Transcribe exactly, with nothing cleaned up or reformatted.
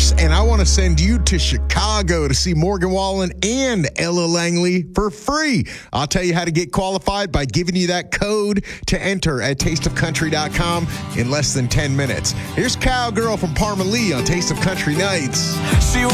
works, and I want to send you to Chicago to see Morgan Wallen and Ella Langley for free. I'll tell you how to get qualified by giving you that code to enter at taste of country dot com in less than ten minutes. Here's Cowgirl from Parma Lee on Taste of Country Nights. She